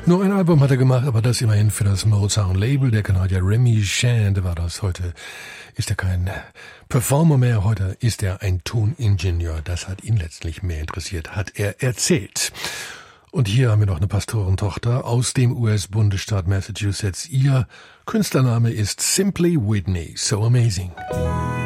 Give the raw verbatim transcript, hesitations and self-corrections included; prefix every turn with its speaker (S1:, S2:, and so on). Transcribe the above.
S1: Nur ein Album hat er gemacht, aber das immerhin für das Motown-Label. Der Kanadier Remy Shand war das. Heute ist er kein Performer mehr, heute ist er ein Toningenieur. Das hat ihn letztlich mehr interessiert, hat er erzählt. Und hier haben wir noch eine Pastorentochter aus dem U S-Bundesstaat Massachusetts. Ihr Künstlername ist Simply Whitney. So amazing.